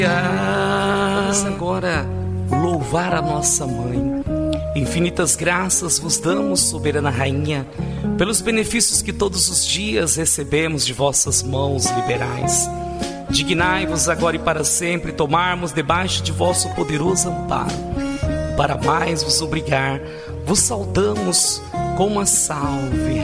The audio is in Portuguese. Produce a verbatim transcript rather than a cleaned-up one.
Vamos agora louvar a nossa mãe. Infinitas graças vos damos, soberana rainha, pelos benefícios que todos os dias recebemos de vossas mãos liberais. Dignai-vos agora e para sempre tomarmos debaixo de vosso poderoso amparo. Para mais vos obrigar, vos saudamos com uma salve.